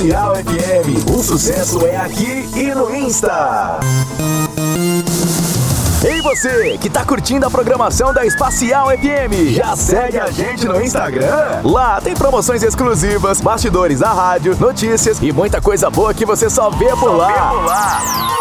Espacial FM. O sucesso é aqui e no Insta. Ei você, que tá curtindo a programação da Espacial FM, já segue a gente no Instagram? Lá tem promoções exclusivas, bastidores da rádio, notícias e muita coisa boa que você só vê por lá.